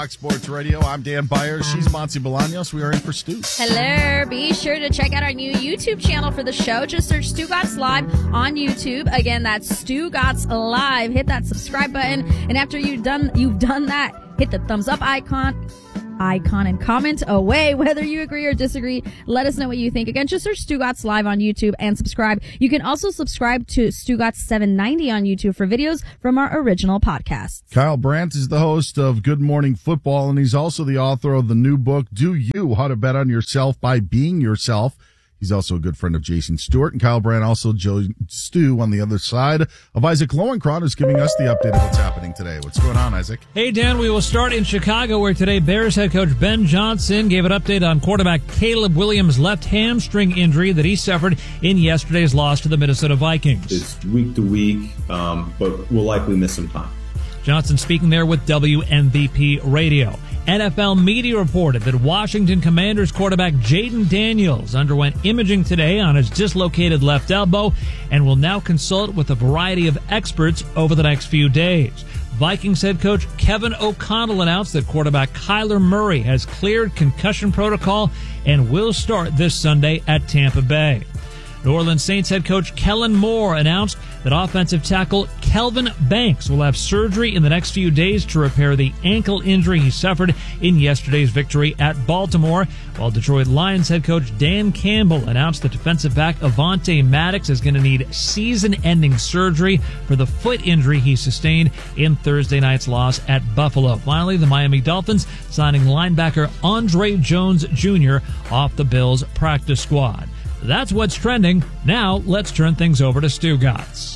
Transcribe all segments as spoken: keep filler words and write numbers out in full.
Fox Sports Radio. I'm Dan Byers. She's Monty Bolaños. We are in for Stu. Hello. Be sure to check out our new YouTube channel for the show. Just search Stugotz Live on YouTube. Again, that's Stugotz Live. Hit that subscribe button, and after you've done you've done that, hit the thumbs up icon. icon and comment away whether you agree or disagree. Let us know what you think. Again, just search Stugotz Live on YouTube and subscribe. You can also subscribe to Stugotz seven ninety on YouTube for videos from our original podcasts. Kyle Brandt is the host of Good Morning Football, and he's also the author of the new book, Do You? How to Bet on Yourself by Being Yourself. He's also a good friend of Jason Stewart, and Kyle Brandt also joined Stu on the other side of Isaac Lowenkron, who's giving us the update of what's happening today. What's going on, Isaac? Hey, Dan, we will start in Chicago, where today Bears head coach Ben Johnson gave an update on quarterback Caleb Williams' left hamstring injury that he suffered in yesterday's loss to the Minnesota Vikings. It's week to week, um, but we'll likely miss some time. Johnson speaking there with W M V P Radio. N F L media reported that Washington Commanders quarterback Jaden Daniels underwent imaging today on his dislocated left elbow and will now consult with a variety of experts over the next few days. Vikings head coach Kevin O'Connell announced that quarterback Kyler Murray has cleared concussion protocol and will start this Sunday at Tampa Bay. New Orleans Saints head coach Kellen Moore announced that offensive tackle Kelvin Banks will have surgery in the next few days to repair the ankle injury he suffered in yesterday's victory at Baltimore, while Detroit Lions head coach Dan Campbell announced that defensive back Avonte Maddox is going to need season-ending surgery for the foot injury he sustained in Thursday night's loss at Buffalo. Finally, the Miami Dolphins signing linebacker Andre Jones Junior off the Bills' practice squad. That's what's trending. Now, let's turn things over to Stugotz.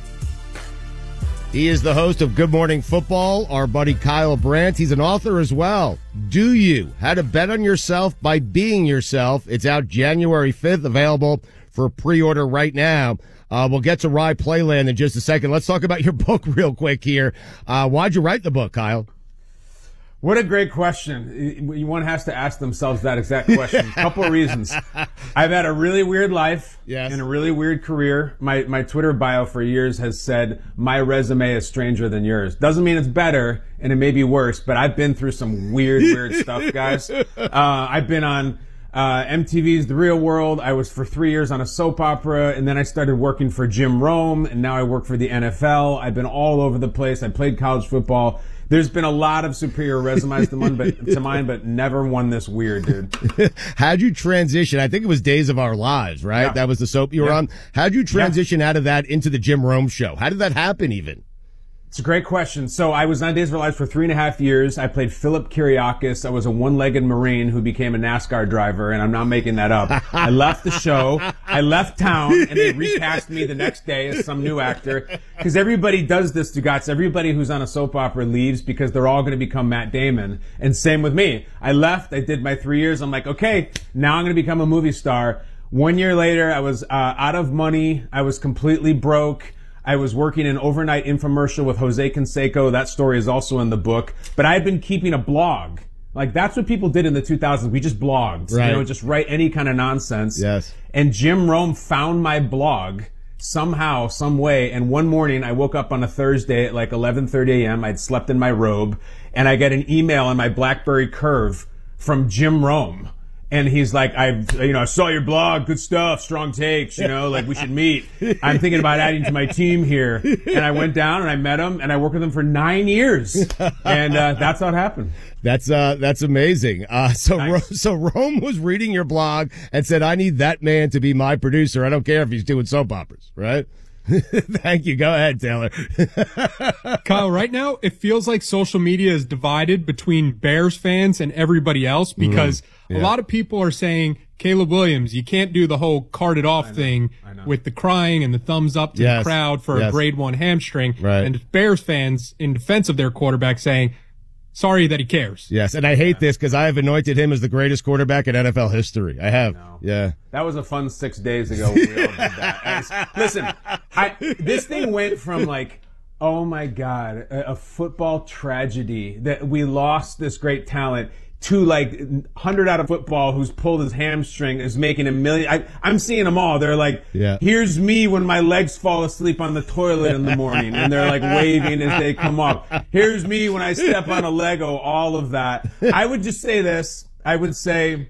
He is the host of Good Morning Football, our buddy Kyle Brandt. He's an author as well. Do You? How to Bet on Yourself by Being Yourself. It's out January fifth, available for pre-order right now. Uh, we'll get to Rye Playland in just a second. Let's talk about your book real quick here. Uh, why'd you write the book, Kyle? What a great question. One has to ask themselves that exact question. A couple of reasons. I've had a really weird life yes. and a really weird career. My my Twitter bio for years has said, my resume is stranger than yours. Doesn't mean it's better, and it may be worse, but I've been through some weird, weird stuff, guys. Uh, I've been on uh, M T V's The Real World. I was for three years on a soap opera, and then I started working for Jim Rome, and now I work for the N F L. I've been all over the place. I played college football. There's been a lot of superior resumes to mine, but, to mine, but never one this weird, dude. How'd you transition? I think it was Days of Our Lives, right? Yeah. That was the soap you were yeah. on. How'd you transition yeah. out of that into the Jim Rome show? How did that happen even? It's a great question. So I was on Days of Our Lives for three and a half years. I played Philip Kiriakis. I was a one-legged Marine who became a NASCAR driver, and I'm not making that up. I left the show. I left town, and they recast me the next day as some new actor. Because everybody does this to Gotts. Everybody who's on a soap opera leaves because they're all going to become Matt Damon. And same with me. I left. I did my three years. I'm like, okay, now I'm going to become a movie star. One year later, I was uh, out of money. I was completely broke. I was working an overnight infomercial with Jose Canseco. That story is also in the book. But I had been keeping a blog. Like, that's what people did in the two thousands. We just blogged. Right. You know, just write any kind of nonsense. Yes. And Jim Rome found my blog somehow, some way. And one morning, I woke up on a Thursday at like eleven thirty a.m. I'd slept in my robe. And I get an email on my BlackBerry Curve from Jim Rome. And he's like, I, you know, I saw your blog, good stuff, strong takes, you know, like we should meet. I'm thinking about adding to my team here. And I went down and I met him and I worked with him for nine years. And, uh, that's how it happened. That's, uh, that's amazing. Uh, so, Nice. Ro- so Rome was reading your blog and said, I need that man to be my producer. I don't care if he's doing soap operas, right? Thank you. Go ahead, Taylor. Kyle, right now, it feels like social media is divided between Bears fans and everybody else because mm-hmm. yeah. a lot of people are saying, Caleb Williams, you can't do the whole carted off thing with the crying and the thumbs up to yes. the crowd for yes. a grade one hamstring. Right. And Bears fans, in defense of their quarterback, saying, sorry that he cares. Yes, and I hate yeah. this because I have anointed him as the greatest quarterback in N F L history. I have. No. Yeah. That was a fun six days ago when we all did that. I, listen, I, this thing went from like, oh my God, a, a football tragedy that we lost this great talent to like one hundred out of football who's pulled his hamstring is making a million. I, I'm seeing them all. They're like, yeah. Here's me when my legs fall asleep on the toilet in the morning, and they're like waving as they come up. Here's me when I step on a Lego, all of that. I would just say this. I would say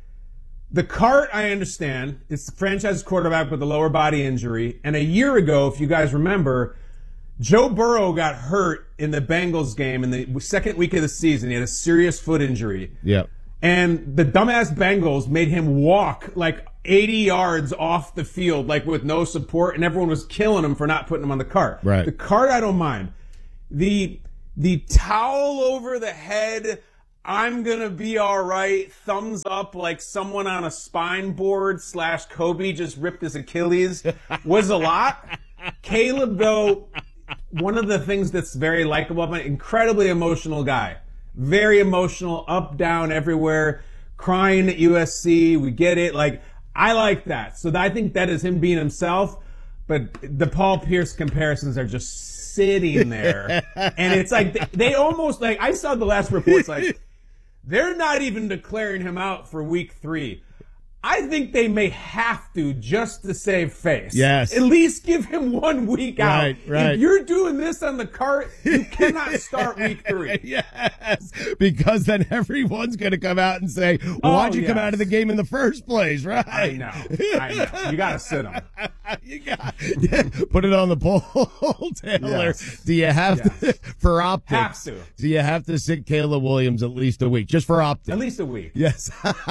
the cart, I understand. It's the franchise quarterback with a lower body injury. And a year ago, if you guys remember, Joe Burrow got hurt in the Bengals game in the second week of the season. He had a serious foot injury. Yeah. And the dumbass Bengals made him walk like eighty yards off the field, like with no support, and everyone was killing him for not putting him on the cart. Right. The cart, I don't mind. The the towel over the head, I'm gonna be all right, thumbs up like someone on a spine board slash Kobe just ripped his Achilles was a lot. Caleb, though, one of the things that's very likable about him, incredibly emotional guy. Very emotional, up, down, everywhere, crying at U S C. We get it. Like, I like that. So I think that is him being himself. But the Paul Pierce comparisons are just sitting there. And it's like, they, they almost, like, I saw the last reports, like, they're not even declaring him out for week three. I think they may have to just to save face. Yes. At least give him one week out. Right, right. If you're doing this on the cart, you cannot start week three. Yes. Because then everyone's going to come out and say, well, Oh, why'd you yes. come out of the game in the first place, right? I know. I know. You got to sit him. You got yeah, put it on the poll, Taylor. Yes. Do you have Yes. to, for optics? Have to. Do you have to sit Caleb Williams at least a week, just for optics? At least a week. Yes.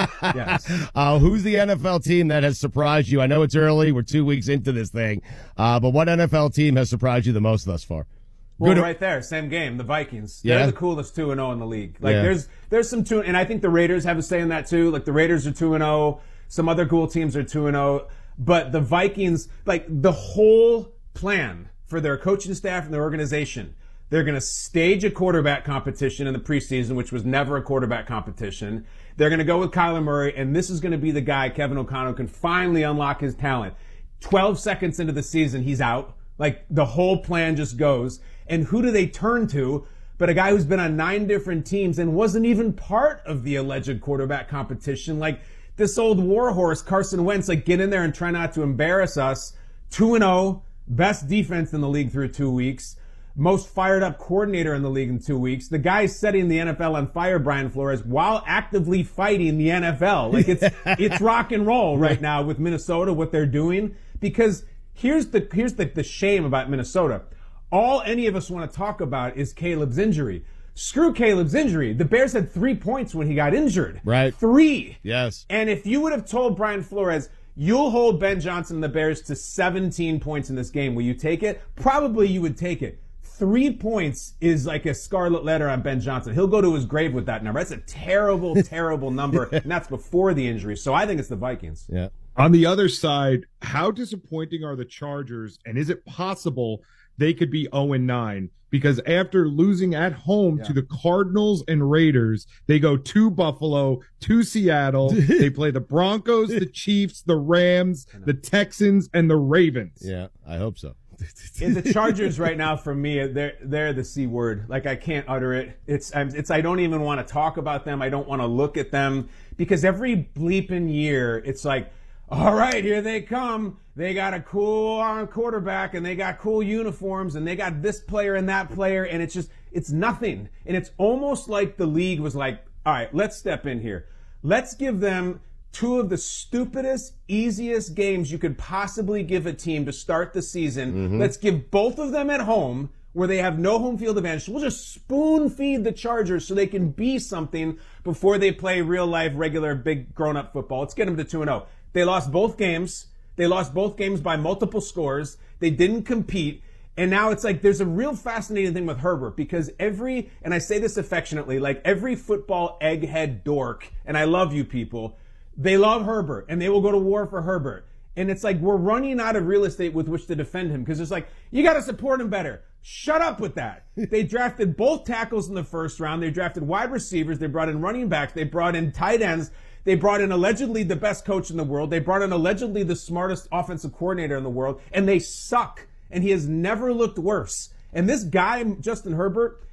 Yes. Uh, who's the N F L team that has surprised you? I know it's early. We're two weeks into this thing. Uh, but what N F L team has surprised you the most thus far? Well, Good- right there, same game. The Vikings. Yeah. They're the coolest two and zero in the league. Like Yeah. there's there's some two, and I think the Raiders have a say in that too. Like the Raiders are two and zero. Some other cool teams are two and zero. But the Vikings, like the whole plan for their coaching staff and their organization, they're going to stage a quarterback competition in the preseason, which was never a quarterback competition. They're going to go with Kyler Murray, and this is going to be the guy, Kevin O'Connell, can finally unlock his talent. twelve seconds into the season, he's out. Like, the whole plan just goes. And who do they turn to but a guy who's been on nine different teams and wasn't even part of the alleged quarterback competition? Like, this old warhorse, Carson Wentz, like, get in there and try not to embarrass us. two and oh, best defense in the league through two weeks. Most fired up coordinator in the league in two weeks. The guy's setting the N F L on fire, Brian Flores, while actively fighting the N F L. Like it's it's rock and roll right now with Minnesota, what they're doing. Because here's the here's the, the shame about Minnesota. All any of us want to talk about is Caleb's injury. Screw Caleb's injury. The Bears had three points when he got injured. Right. Three. Yes. And if you would have told Brian Flores, you'll hold Ben Johnson and the Bears to seventeen points in this game, will you take it? Probably you would take it. Three points is like a scarlet letter on Ben Johnson. He'll go to his grave with that number. That's a terrible, terrible number, and that's before the injury. So I think it's the Vikings. Yeah. On the other side, how disappointing are the Chargers, and is it possible they could be oh and nine? Because after losing at home Yeah. to the Cardinals and Raiders, they go to Buffalo, to Seattle. They play the Broncos, the Chiefs, the Rams, the Texans, and the Ravens. Yeah, I hope so. In the Chargers right now, for me, they're they're the C word. Like I can't utter it. It's I'm, it's I don't even want to talk about them. I don't want to look at them because every bleeping year, it's like, all right, here they come. They got a cool uh, quarterback and they got cool uniforms and they got this player and that player, and it's just it's nothing. And it's almost like the league was like, all right, let's step in here. Let's give them two of the stupidest, easiest games you could possibly give a team to start the season. Mm-hmm. Let's give both of them at home where they have no home field advantage. We'll just spoon feed the Chargers so they can be something before they play real life, regular, big grown-up football. Let's get them to two and oh. They lost both games. They lost both games by multiple scores. They didn't compete. And now it's like there's a real fascinating thing with Herbert because every, and I say this affectionately, like every football egghead dork, and I love you people, they love Herbert, and they will go to war for Herbert. And it's like we're running out of real estate with which to defend him because it's like, you got to support him better. Shut up with that. They drafted both tackles in the first round. They drafted wide receivers. They brought in running backs. They brought in tight ends. They brought in allegedly the best coach in the world. They brought in allegedly the smartest offensive coordinator in the world, and they suck. And he has never looked worse. And this guy, Justin Herbert,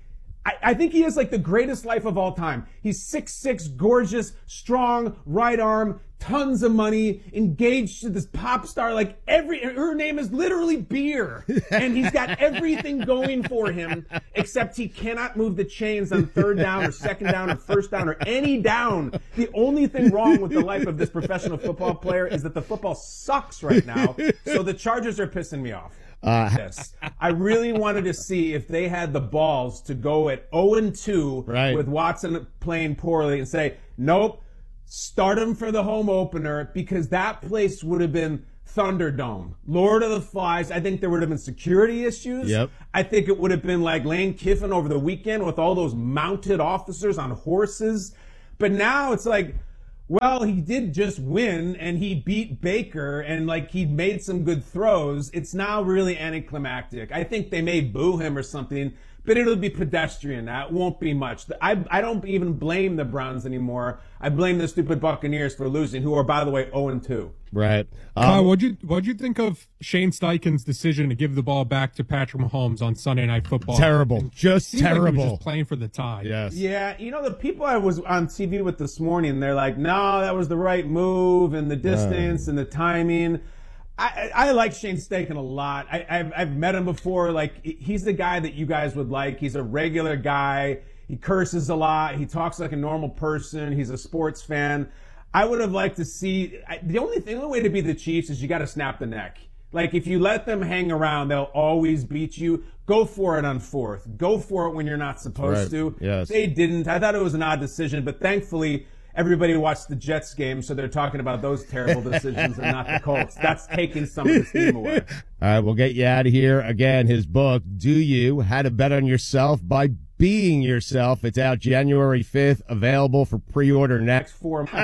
I, I think he is like the greatest life of all time. He's six six, gorgeous, strong, right arm, tons of money, engaged to this pop star. Like every, her name is literally Beer. And he's got everything going for him, except he cannot move the chains on third down or second down or first down or any down. The only thing wrong with the life of this professional football player is that the football sucks right now. So the Chargers are pissing me off. Uh, yes. I really wanted to see if they had the balls to go at oh and two right. with Watson playing poorly and say, nope, start him for the home opener, because that place would have been Thunderdome, Lord of the Flies. I think there would have been security issues. Yep. I think it would have been like Lane Kiffin over the weekend with all those mounted officers on horses. But now it's like, well, he did just win, and he beat Baker, and like he made some good throws. It's now really anticlimactic. I think they may boo him or something, but it'll be pedestrian. That won't be much. I, I don't even blame the Browns anymore. I blame the stupid Buccaneers for losing, who are, by the way, oh and two. Right. Um, Kyle, what'd you what'd you think of Shane Steichen's decision to give the ball back to Patrick Mahomes on Sunday Night Football? Terrible. Just Seemed like he was terrible. just playing for the tie. Yes. Yeah, you know, the people I was on T V with this morning, they're like, no, that was the right move, and the distance and the timing. I, I like Shane Steichen a lot. I, I've, I've met him before. Like, he's the guy that you guys would like. He's a regular guy. He curses a lot. He talks like a normal person. He's a sports fan. I would have liked to see, I, the only thing, the only way to beat the Chiefs is you got to snap the neck. Like, if you let them hang around, they'll always beat you. Go for it on fourth. Go for it when you're not supposed Right. to. Yes. They didn't. I thought it was an odd decision, but thankfully, everybody watched the Jets game, so they're talking about those terrible decisions and not the Colts. That's taking some of the steam away. All right, we'll get you out of here. Again, his book, Do You? How to Bet on Yourself by Being Yourself. It's out January fifth, available for pre-order next. For buy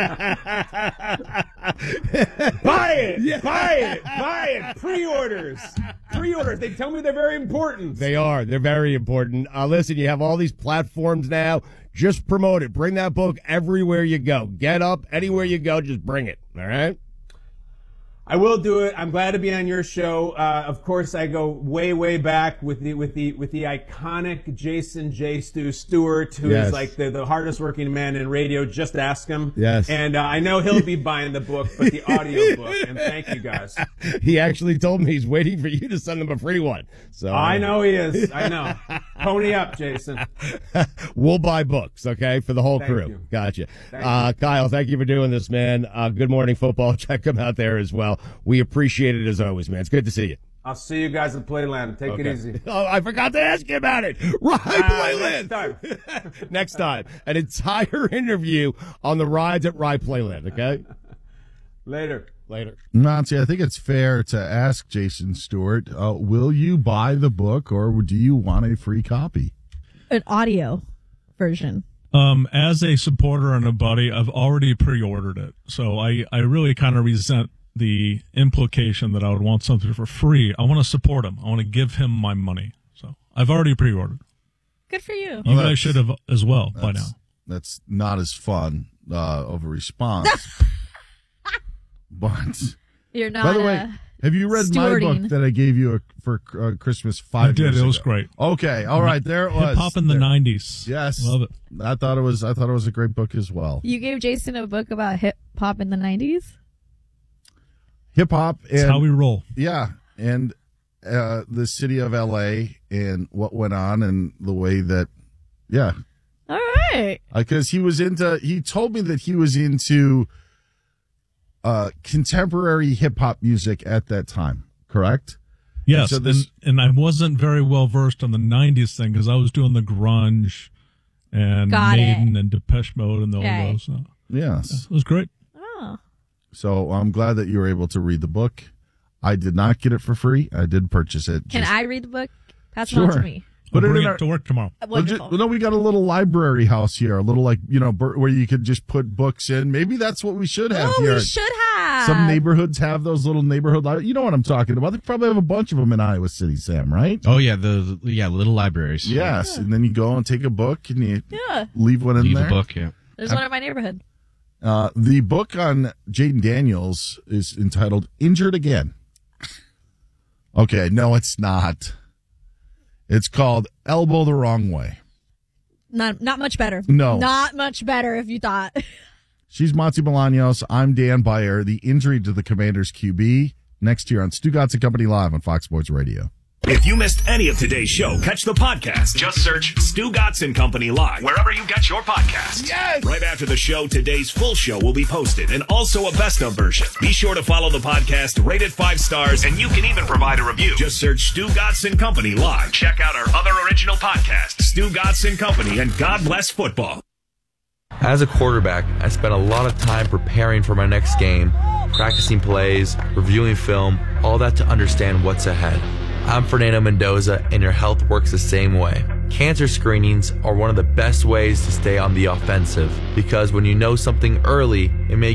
it, Yeah. buy it, buy it. Pre-orders, pre-orders. They tell me they're very important. They are. They're very important. Uh, listen, you have all these platforms now. Just promote it. Bring that book everywhere you go. Get up anywhere you go. Just bring it. All right? I will do it. I'm glad to be on your show. Uh, of course, I go way, way back with the with the with the iconic Jason J. Stu Stewart, who Yes. is like the, the hardest working man in radio. Just ask him. Yes. And uh, I know he'll be buying the book, but the audio book. And thank you guys. He actually told me he's waiting for you to send him a free one. So I know he is. I know. Pony up, Jason. We'll buy books, okay, for the whole Thank crew. you. Gotcha. Thank Uh, Kyle, thank you for doing this, man. Uh, Good Morning Football. Check him out there as well. We appreciate it as always, man. It's good to see you. I'll see you guys at Playland. Take it easy. Oh, I forgot to ask you about it. Right, Playland. Next time. Next time. An entire interview on the rides at Rye Playland, okay? Later. Later. Nancy, I think it's fair to ask Jason Stewart, uh, will you buy the book or do you want a free copy? An audio version. Um, as a supporter and a buddy, I've already pre-ordered it. So I, I really kind of resent the implication that I would want something for free. I want to support him. I want to give him my money. So I've already pre-ordered. Good for you. You Well, guys should have as well by now. That's not as fun uh, of a response. But You're not. by the way, uh, have you read my stewarding. book that I gave you a, for uh, Christmas five I did. years It was ago? great. Okay, all right, there it was. Hip hop in the There- nineties. Yes, Love it. I thought it was. I thought it was a great book as well. You gave Jason a book about hip hop in the nineties? Hip hop and That's how we roll. yeah, and uh, the city of L A and what went on and the way that, yeah, All right. because he was into. He told me that he was into uh, contemporary hip hop music at that time. Correct? Yes, so and, this- and I wasn't very well versed on the nineties thing because I was doing the grunge and Got it. Maiden and Depeche Mode and all Okay. those. So Yes. it was great. Oh. So I'm glad that you were able to read the book. I did not get it for free. I did purchase it. Can Just I read the book? Pass it on Sure. to me. put I'll it bring in it our, to work tomorrow. Well, ju- Wonderful. well, no, we got a little library house here, a little like, you know, bur- where you could just put books in. Maybe that's what we should have Oh, here. we should have. Some neighborhoods have those little neighborhood libraries. You know what I'm talking about. They probably have a bunch of them in Iowa City, Sam, right? Oh yeah, the yeah little libraries. Yes. And then you go and take a book and you Yeah. leave one in Leave there. a book. Yeah. There's one in my neighborhood. Uh, the book on Jaden Daniels is entitled Injured Again. Okay, no, it's not. It's called Elbow the Wrong Way. not not much better. No. Not much better if you thought. She's Monty Bolaños. I'm Dan Beyer. The injury to the Commanders Q B next year on Stu Gatz and Company Live on Fox Sports Radio. If you missed any of today's show, catch the podcast. Just search Stu Gatz and Company Live wherever you get your podcasts. Yes! Right after the show, today's full show will be posted and also a best of version. Be sure to follow the podcast, rate it five stars, and you can even provide a review. Just search Stu Gatz and Company Live. Check out our other original podcasts, Stu Gatz and Company and God Bless Football. As a quarterback, I spent a lot of time preparing for my next game, practicing plays, reviewing film, all that to understand what's ahead. I'm Fernando Mendoza, and your health works the same way. Cancer screenings are one of the best ways to stay on the offensive, because when you know something early, it may